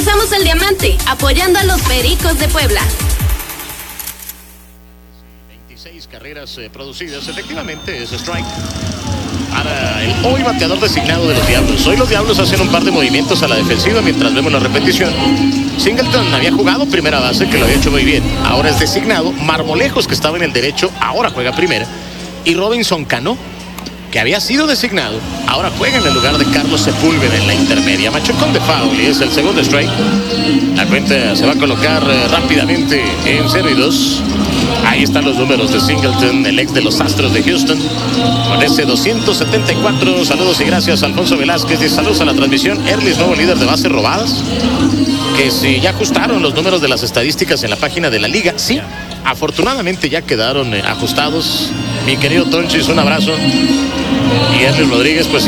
Regresamos al Diamante, apoyando a los Pericos de Puebla. 26 carreras producidas, efectivamente es strike para el hoy bateador designado de los Diablos. Hoy los Diablos hacen un par de movimientos a la defensiva mientras vemos la repetición. Singleton había jugado primera base, que lo había hecho muy bien, ahora es designado. Marmolejos, que estaba en el derecho, ahora juega primera. Y Robinson Cano, que había sido designado, ahora juega en el lugar de Carlos Sepúlveda en la intermedia. Machucón de foul y es el segundo strike. La cuenta se va a colocar rápidamente en 0-2. Ahí están los números de Singleton, el ex de los Astros de Houston, con ese 274. Saludos y gracias a Alfonso Velázquez y saludos a la transmisión. Erlis, nuevo líder de bases robadas, que si ya ajustaron los números de las estadísticas en la página de la liga. Sí, afortunadamente ya quedaron ajustados. Mi querido Tonchis, un abrazo. Y Erlis Rodríguez, pues